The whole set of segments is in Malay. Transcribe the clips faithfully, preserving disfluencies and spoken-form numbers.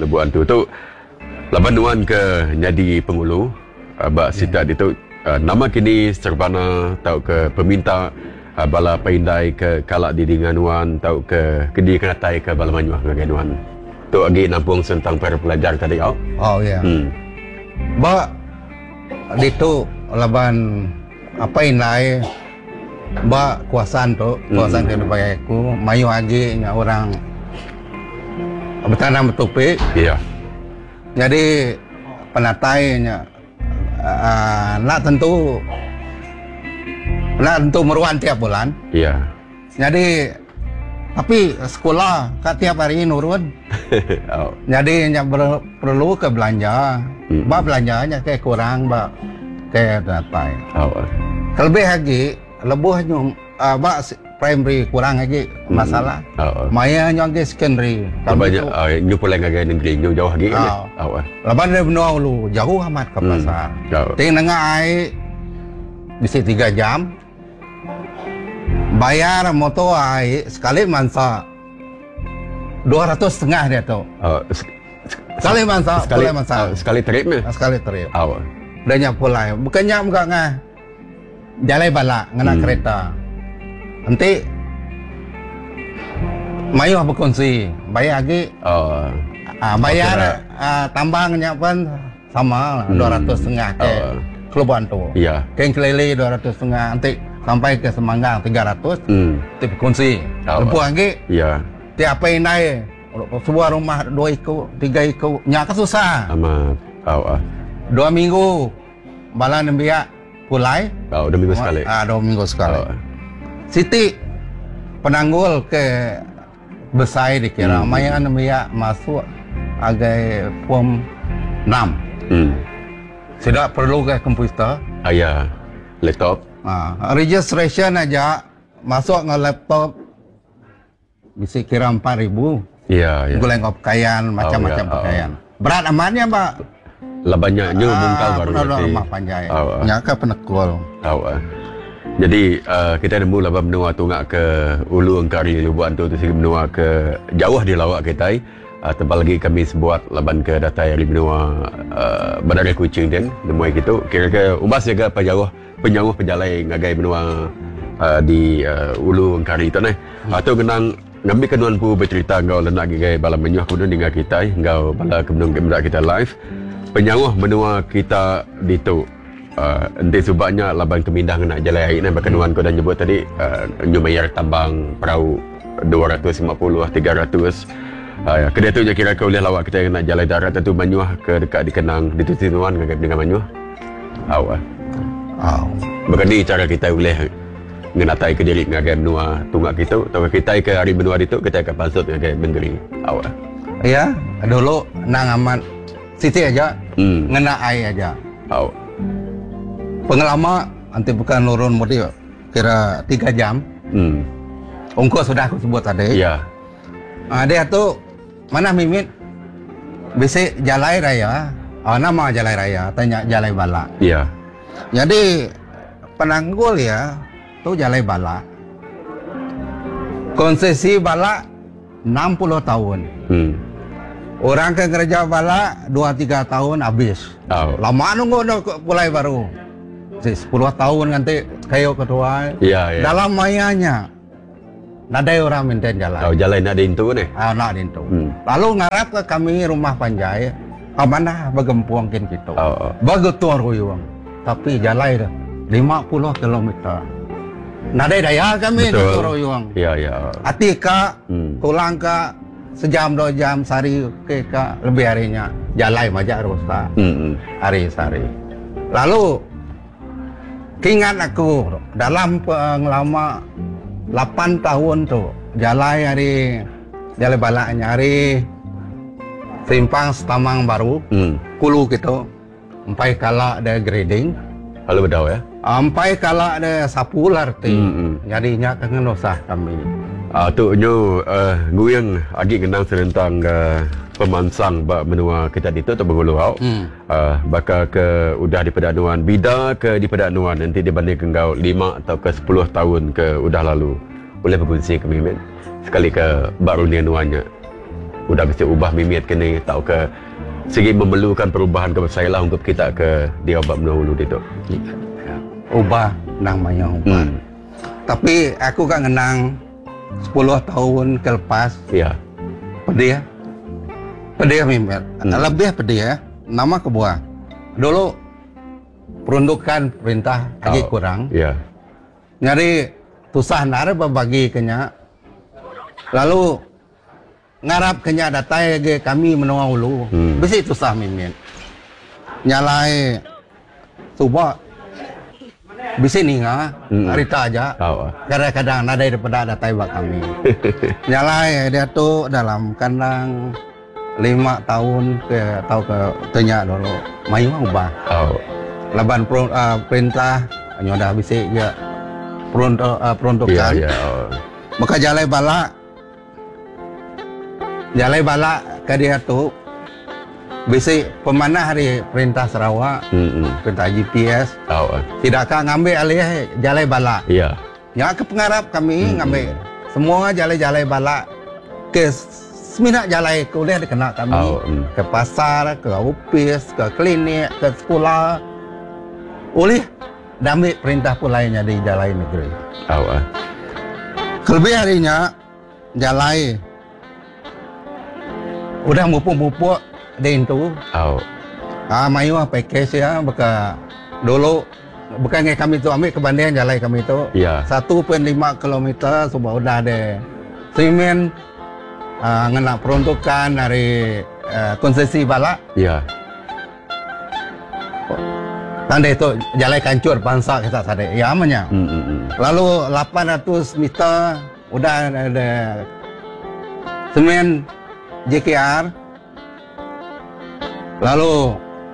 lebuan tu tu laban nuan ke jadi pengulu uh, bak sita yeah. Itu uh, nama kini serbana tau ke peminta uh, bala paindai ke kalak di dinganuan tau ke kedi kenatai ke bala manyuah ngaganuan tu agi nampung tentang para pelajar tadi au. Oh ya. Yeah. Hmm. Ba itu laban apa indai ba kuasaan tu kuasaan hmm. ke aku mayu agi nya orang bertanam betupi. Iya. Jadi penatainya uh, nak tentu nak tentu meruan tiap bulan. Iya. Jadi tapi sekolah kat tiap hari nurun. Oh. Jadi yang ber, perlu ke belanja. Hmm. Ba belanjanya kayak kurang ba kayak penatai. Oh. Terlebih lagi lebuhnya uh, ba primary kurang lagi masalah. Mm. Oh, oh. Maya yang ke secondary. Banyak uh, nyu pulang ke negeri nyu jauh lagi kan. Oh. Oh. Laban dari benua lu jauh amat ke pasar. Mm. Oh. Ting nengah ai bisa tiga jam. Bayar motor ai sekali mansa dua ratus setengah dia tu. Oh. Sekali mansa, sekali mansa. Uh, sekali trip ni. Sekali trip. Oh. Dah nyak pulai. Bukannya enggak ngah. Jalai bala ngena hmm. kereta. Nanti mayu berkongsi, bayar lagi. Oh. Uh, bayar uh, tambangnya pun sama hmm. dua ratus setengah ke oh. Keluban tu. Iya. Keng kelele dua ratus setengah, nanti sampai ke Semanggang tiga ratus. Hmm. Nanti berkongsi. Oh. Lepas lagi. Iya. Tiap apa yang naik, sebuah rumah dua ikut, tiga ikut, nyak susah. Amat. Oh. Dua minggu, bala nembiak pulai. Oh, dua minggu sekali. Ah, dua minggu sekali. Oh. Siti penanggul ke besai dikira hmm. Maya namanya masuk agak form enam. Hmm. Sudah perlu ke komputer. Ah ya, laptop. Ah, registration aja masuk ke laptop bisa kira empat ribu. Iya, iya. Guleng pakaian, macam-macam oh, ya. Pakaian. Oh. Berat amannya, Pak. Lah banyaknya ah, mungkal baru nanti. Rumah panjai. Oh, nyaka penekul. Oh, uh. Jadi uh, kita nemu laba menua tungak ke Ulu Engkari Lubuan tu tu sigi menua ke jauh di lawak kita. Uh, Tempal lagi kami sebuat laban ke datai di menua uh, Bandar Kuching dan nemui gitu. Kira-kira umbas jaga pajauh penyawuh penjalai ngagai menua uh, di uh, Ulu Engkari tu nah. Hmm. Atau genang ngambil kenuan pu bercerita engkau lenak gagai bala menyuah kemudian dengan kita engkau bala kemudian kemudian kita live. Penyawuh menua kita di tu uh, nanti subaknya labang kemindah nak jalan air ni berkenuan kau dah nyebut tadi uh, nyu bayar tambang perahu dua ratus lima puluh tiga ratus uh, kedai tu je kira kau boleh lawak kita nak jalan darat tentu Manyuah ke dekat di Kenang di Tusinuan dengan Manyuah awak aw berkini cara kita boleh ngenatai ke diri ngagai menua tungak kita atau kita ke hari menua itu kita akan pasut ngagai negeri awak ya dulu nang amat Siti aja, hmm. ngena air aja. Oh. Pengalaman nanti bukan nurun mudi kira tiga jam. Hmm. Ongkos sudah aku sebut tadi. Iya. Ah, dia tu mana mimit? Bisa Jalai Raya. Oh, nama Jalai Raya, tanya Jalai Bala. Iya. Jadi penanggul ya, tu Jalai Bala. Konsesi Bala enam puluh tahun. Hmm. Orang ke kerja bala dua tiga tahun habis. Oh. Lama nunggu mulai baru. sepuluh tahun nanti kayu ketua. Iya, iya. Dalam mayanya nadai orang minta jalan. Oh, jalan nak dintu nih. Ah, nak dintu. Hmm. Lalu ngarap ke kami rumah panjai. Ke mana bagempuang kin gitu. Oh, oh. Bagetuar ruyung. Tapi jalan lima puluh kilometer. Nadai daya kami itu ruyung. Iya, iya. Atika hmm. tulang ke sejam dua jam sehari ke ka, lebih harinya jalai majak rusak mm-hmm. hari sehari. Lalu keingat aku dalam pengalaman delapan tahun tu jalai hari jalai balaknya hari simpang setamang baru mm. Kulu gitu sampai kala ada grading lalu bedau ya sampai kala ada sapu larti mm-hmm. Jadinya kangen usah kami. Ah tu nyu uh, nguyang agi kenang serentang uh, pemansang ba menua kita itu atau bengulu au. Hmm. Uh, bakal ke udah di pedanuan bida ke di pedanuan nanti dibanding engkau lima atau ke sepuluh tahun ke udah lalu. Boleh berkongsi kami men. Sekali ke baru ni nuanya. udah bisa ubah mimit kini tau ke segi memerlukan perubahan ke saya lah untuk kita ke dia obat menua ulu itu. Ubah namanya ubah. Hmm. Tapi aku kan ngenang sepuluh tahun ke lepas. Iya. Pedih. Pedih mimit. Hmm. Lebih pedih ya. Nama kebuah. Dulu peruntukan perintah lagi oh, kurang. Iya. Nyari susah nara berbagi kenya. Lalu ngarap kenya datai ke kami menua ulu. Hmm. Besi susah mimit. Nyalai subah bisa nih nggak, hmm. cerita aja. Oh. Kadang-kadang ada daripada datai bak kami. Nyalai dia tuh dalam kandang lima tahun ke atau ke tanya dulu, mayu ubah. Oh. Laban pro, uh, perintah nyoda bisa ya peruntuk, uh, peruntukan. Yeah, yeah, oh. Maka jalai bala, jalai bala ke dia tuh. Bisa pemanah hari perintah Sarawak, mm-hmm. perintah G P S, oh. tidakkah ngambil alih jalai bala? Iya. Yeah. Ya ke pengarap kami mm-hmm. ngambil semua jalai-jalai bala ke semina jalai kuliah dikena kami oh, mm. ke pasar, ke ofis, ke klinik, ke sekolah. Oleh damai perintah pulainya di jalai negeri. Oh, uh. Kelebih harinya jalai udah mupuk-mupuk din tu. Oh. Ah, mayu package ya, beka dulu bukan ngai kami tu ambil kebandingan jalai kami tu. Yeah. satu koma lima kilometer sudah udah ada semen uh, ngena peruntukan dari uh, konsesi bala. Iya. Yeah. Tanda itu jalai kancur bangsa kita sadar. Ya amanya. Mm -hmm. Lalu lapan ratus meter udah ada semen J K R. Lalu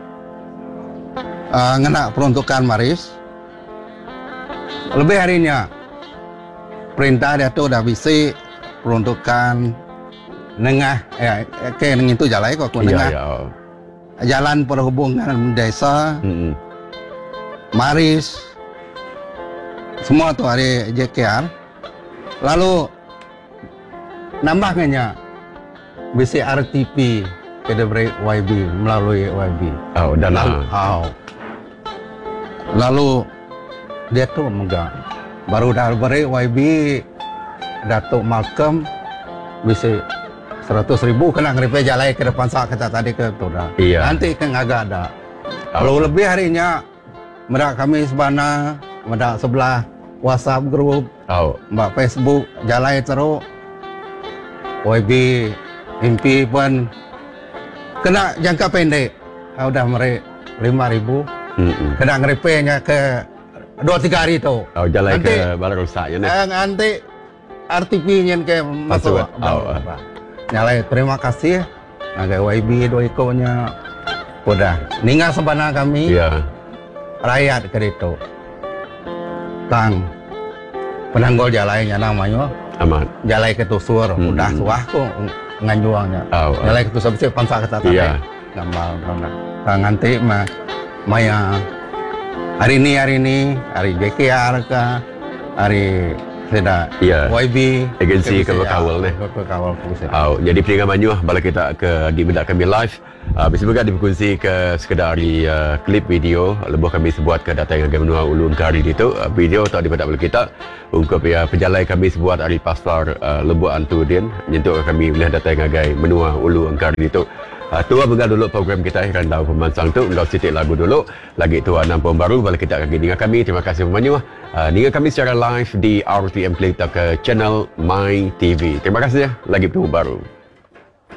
uh, ngena peruntukan Maris. Lebih harinya perintah dia tu dah bisi peruntukan nengah ya ke neng itu jalai kok aku nengah. Iya, iya. Jalan perhubungan desa. Mm-hmm. Maris. Semua tu hari J K R. Lalu nambahnya bisi R T P ke diberi Y B melalui Y B. Oh, dan lalu, oh. Lalu dia tuh megang. Baru dah beri Y B Datuk Malcolm bisa seratus ribu kena ngeripe jalai ke depan sak kita tadi ke tu dah. Iya. Nanti kan agak ada. Oh. Kalau lebih harinya mereka kami sebana, mereka sebelah WhatsApp group, oh. mbak Facebook jalai terus. Y B M P pun kena jangka pendek, udah meri lima ribu, mm-hmm. kena ngeripenya ke dua tiga hari tu. Oh, jalan nanti, ke barang rusaknya nih. Eh, nanti R T P-nya ke masuk. Oh, oh. Nyalai terima kasih, naga Y B dua ikonya, udah. Ninggal sebana kami, yeah. rakyat ke itu, tang penanggol jalannya namanya, aman. Jalai ke tusur, mm-hmm. udah suah kok. Nganjuangnya, oh, oh. Nyalai itu sebesar pansa kata tadi, yeah. Gambar, gambar. Nanti mah, maya hari ini hari ini hari J K R ke hari tidak, yeah. Y B agensi kawal nih, kawal pusat. Oh, jadi peringatan Manyuah bala kita ke di medak kami live, uh, bisa juga diberkongsi ke sekedar di uh, klip video, lebuh kami sebuat ke data yang kami menua ulun kari itu uh, video tak dipada bala kita. Untuk ya pejalai kami sebuat dari pasar uh, Lebuh Antudin untuk kami boleh datang ngagai menua ulu angkar itu. Uh, tua begal dulu program kita akan tahu pemansang tu engkau sitik lagu dulu lagi tua enam pom baru balik kita akan dengar kami. Terima kasih Manyuah. Uh, dengar kami secara live di R T M Play ke channel My T V. Terima kasih ya lagi pom baru.